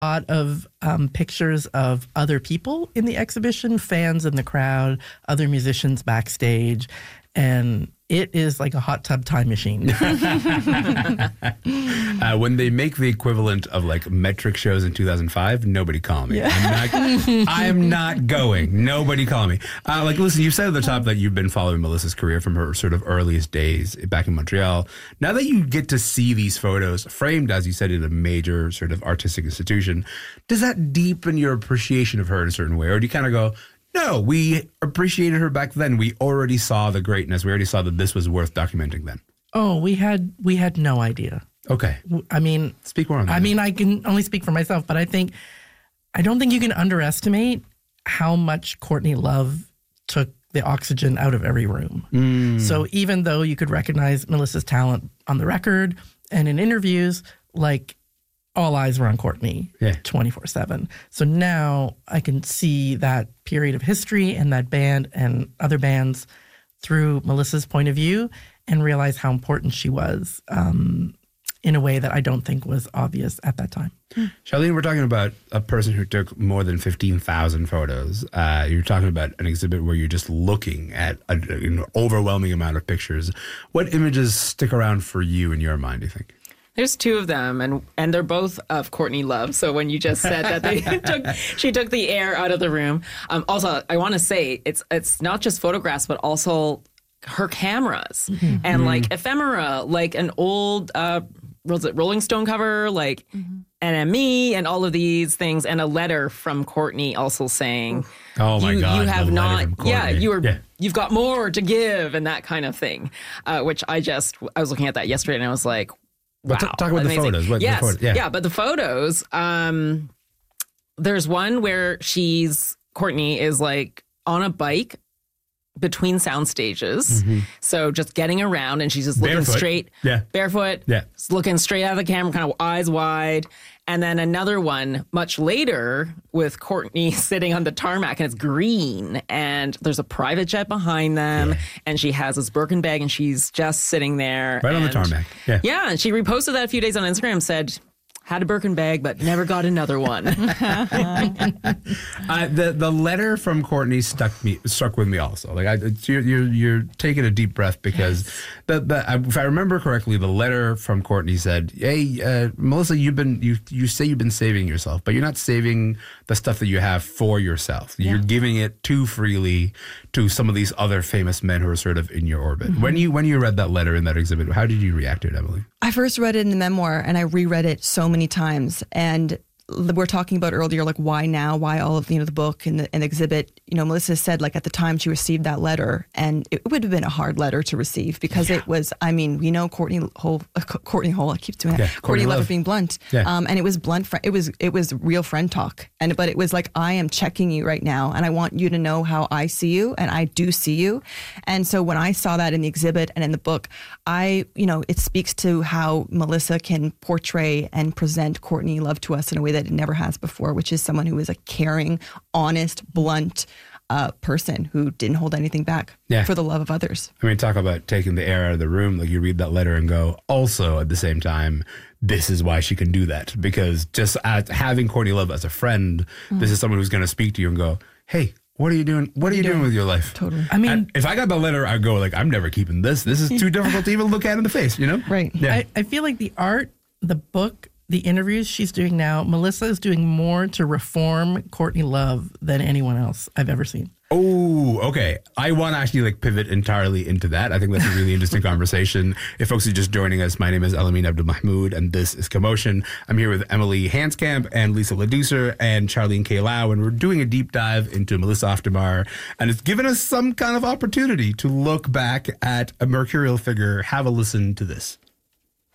lot of pictures of other people in the exhibition, fans in the crowd, other musicians backstage, and it is like a hot tub time machine. When they make the equivalent of like metric shows in 2005, nobody call me. Yeah. I'm not going. Nobody call me. Listen, you said at the top that you've been following Melissa's career from her sort of earliest days back in Montreal. Now that you get to see these photos framed, as you said, in a major sort of artistic institution, does that deepen your appreciation of her in a certain way? Or do you kind of go, no, we appreciated her back then. We already saw the greatness. We already saw that this was worth documenting then. Oh, we had no idea. Okay. I mean, speak more on that. I mean, I can only speak for myself, but I don't think you can underestimate how much Courtney Love took the oxygen out of every room. So even though you could recognize Melissa's talent on the record and in interviews, like, all eyes were on Courtney 24/7. So now I can see that period of history and that band and other bands through Melissa's point of view and realize how important she was in a way that I don't think was obvious at that time. Charlene, we're talking about a person who took more than 15,000 photos. You're talking about an exhibit where you're just looking at an overwhelming amount of pictures. What images stick around for you in your mind, do you think? There's two of them, and they're both of Courtney Love. So when you just said that she took the air out of the room. Also, I want to say it's not just photographs, but also her cameras and like ephemera, like an old Rolling Stone cover, like NME, and all of these things, and a letter from Courtney also saying, "Oh my God, you have not, you've you've got more to give," and that kind of thing. Which I was looking at that yesterday, and I was like. Wow, but talk about amazing. The photos. Yes, but the photos, there's one where Courtney is like on a bike between sound stages. So just getting around, and she's just looking straight, barefoot, looking straight out of the camera, kind of eyes wide. And then another one much later with Courtney sitting on the tarmac, and it's green, and there's a private jet behind them, and she has this Birkin bag, and she's just sitting there. Right on the tarmac. Yeah, and she reposted that a few days on Instagram, said, had a Birkin bag, but never got another one. The letter from Courtney struck with me also. Like you're taking a deep breath because if I remember correctly, the letter from Courtney said, "Hey, Melissa, you say you've been saving yourself, but you're not saving the stuff that you have for yourself. You're giving it too freely to some of these other famous men who are sort of in your orbit." When you read that letter in that exhibit, how did you react to it, Emily? I first read it in the memoir, and I reread it so many times. And we're talking about earlier, like why now? Why all of the book and the exhibit? Melissa said like at the time she received that letter, and it would have been a hard letter to receive because it was. I mean, we know Courtney Love. I keep doing that. Courtney Love being blunt, and it was blunt. It was real friend talk, but it was like, I am checking you right now, and I want you to know how I see you, and I do see you. And so when I saw that in the exhibit and in the book, it speaks to how Melissa can portray and present Courtney Love to us in a way that it never has before, which is someone who is a caring, honest, blunt person who didn't hold anything back for the love of others. I mean, talk about taking the air out of the room. Like, you read that letter and go, also at the same time, this is why she can do that. Because just having Courtney Love as a friend, this is someone who's going to speak to you and go, hey, what are you doing? What are you doing with your life? Totally. I mean, and if I got the letter, I'd go like, I'm never keeping this. This is too difficult to even look at in the face, Right. Yeah. I feel like the art, the book, the interviews she's doing now, Melissa is doing more to reform Courtney Love than anyone else I've ever seen. Oh, okay. I want to actually pivot entirely into that. I think that's a really interesting conversation. If folks are just joining us, my name is Elamin Abdelmahmoud, and this is Commotion. I'm here with Emily Hanskamp and Lisa Ladoucer and Charlene K. Lau, and we're doing a deep dive into Melissa Auf der Maar, and it's given us some kind of opportunity to look back at a mercurial figure. Have a listen to this.